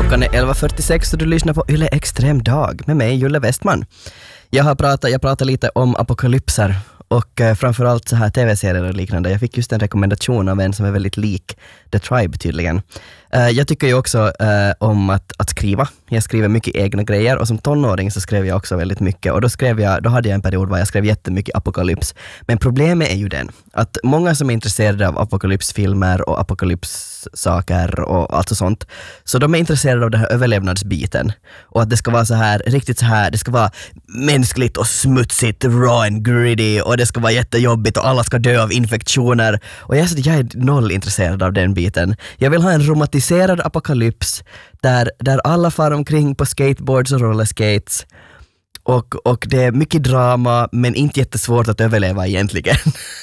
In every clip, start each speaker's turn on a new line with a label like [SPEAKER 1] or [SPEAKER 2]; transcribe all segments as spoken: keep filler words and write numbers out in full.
[SPEAKER 1] Klockan är elva fyrtiosex och du lyssnar på Yle Extrem Dag med mig, Julle Westman. Jag har pratat, jag pratar lite om apokalypser och eh, framförallt så här tv-serier och liknande. Jag fick just en rekommendation av en som är väldigt lik The Tribe tydligen. Eh, jag tycker ju också eh, om att, att skriva. Jag skriver mycket egna grejer och som tonåring så skrev jag också väldigt mycket. Och då, skrev jag, då hade jag en period där jag skrev jättemycket apokalyps. Men problemet är ju den att många som är intresserade av apokalypsfilmer och apokalypssaker och allt sånt, så de är intresserade av den här överlevnadsbiten. Och att det ska vara så här, riktigt så här, det ska vara mänskligt och smutsigt, raw and gritty och det ska vara jättejobbigt och alla ska dö av infektioner. Och jag, jag är noll intresserad av den biten. Jag vill ha en romantiserad apokalyps där, där alla far omkring på skateboards och rollerskates och, och det är mycket drama men inte jättesvårt att överleva egentligen.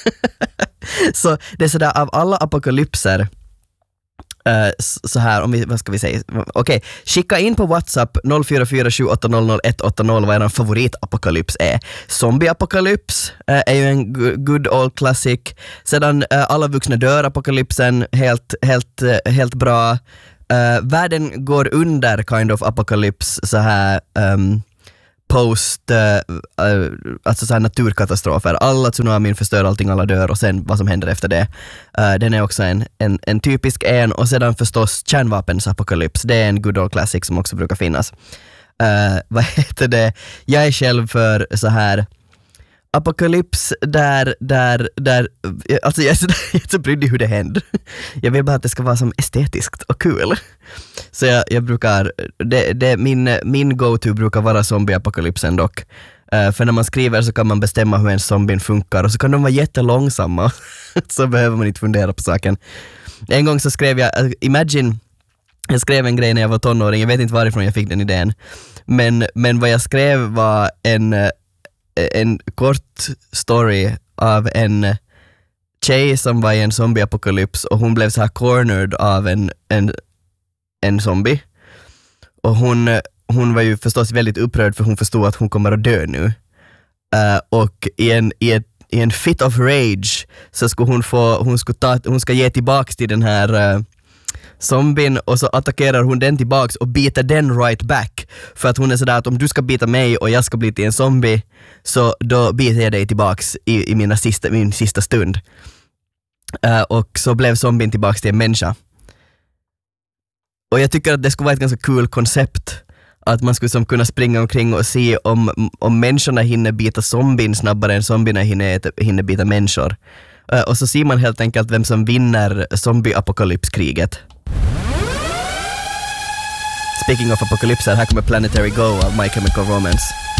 [SPEAKER 1] Så det är sådär, av alla apokalypser Uh, så här, om vi, vad ska vi säga? Okej, okay. Skicka in på WhatsApp noll fyra fyra sju åtta noll noll ett åtta noll vad er favoritapokalyps är. Zombie-apokalyps uh, är ju en good old classic. Sedan uh, alla vuxna dör-apokalypsen, helt, helt, uh, helt bra. Uh, världen går under kind of apokalyps, så här um, post, uh, uh, alltså så här naturkatastrofer. Alla tsunamin förstör allting, alla dör och sen vad som händer efter det. Uh, den är också en, en, en typisk en, och sedan förstås kärnvapens apokalyps. Det är en good old classic som också brukar finnas. Uh, vad heter det? Jag är själv för så här apokalyps där, där, där, alltså jag är så, jag är så brydd i hur det händer. Jag vill bara att det ska vara som estetiskt och kul. Så jag, jag brukar, det, det, min, min go-to brukar vara zombie-apokalypsen dock. Uh, för när man skriver så kan man bestämma hur en zombie funkar och så kan de vara jättelångsamma. Så behöver man inte fundera på saken. En gång så skrev jag, uh, imagine, jag skrev en grej när jag var tonåring, jag vet inte varifrån jag fick den idén. Men, men vad jag skrev var en uh, en kort story av en tjej som var i en zombie-apokalyps och hon blev så här cornered av en, en, en zombie. Och hon, hon var ju förstås väldigt upprörd för hon förstod att hon kommer att dö nu. Uh, och i en, i, ett, i en fit of rage så skulle hon få, hon skulle ta, hon ska ge tillbaks till den här uh, zombien och så attackerar hon den tillbaks och biter den right back. För att hon är sådär att om du ska bita mig och jag ska bli till en zombie så då biter jag dig tillbaks i, i mina sista, min sista stund. Uh, och så blev zombien tillbaks till en människa. Och jag tycker att det skulle vara ett ganska kul koncept att man skulle som kunna springa omkring och se om, om människorna hinner bita zombien snabbare än zombierna hinner, hinner bita människor. Uh, och så ser man helt enkelt vem som vinner zombie-apokalypskriget. Speaking of apokalypser, här kommer Planetary Go av My Chemical Romance.